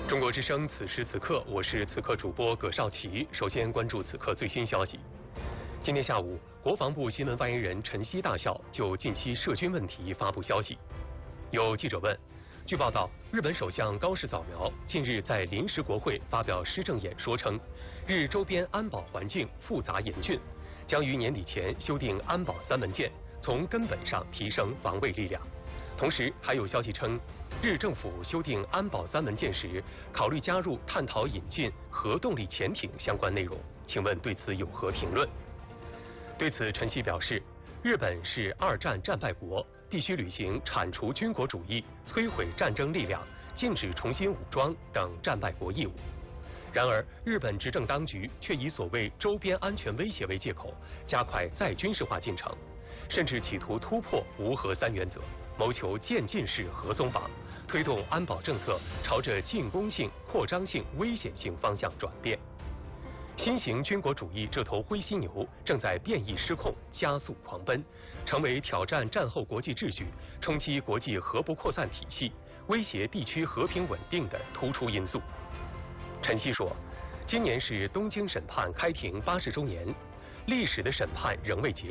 中国之声，此时此刻，我是此刻主播葛少奇。首先关注此刻最新消息。今天下午，国防部新闻发言人陈希大校就近期涉军问题发布消息。有记者问，据报道，日本首相高市早苗近日在临时国会发表施政演说称，日周边安保环境复杂严峻，将于年底前修订安保三文件，从根本上提升防卫力量。同时，还有消息称，日政府修订安保三文件时，考虑加入探讨引进核动力潜艇相关内容。请问对此有何评论？对此，陈希表示，日本是2战战败国，必须履行铲除军国主义、摧毁战争力量、禁止重新武装等战败国义务。然而，日本执政当局却以所谓周边安全威胁为借口，加快再军事化进程，甚至企图突破无核三原则，谋求渐进式核松绑，推动安保政策朝着进攻性、扩张性、危险性方向转变。新型军国主义这头灰犀牛正在变异失控、加速狂奔，成为挑战战后国际秩序、冲击国际核不扩散体系、威胁地区和平稳定的突出因素。陈希说，今年是东京审判开庭80周年，历史的审判仍未结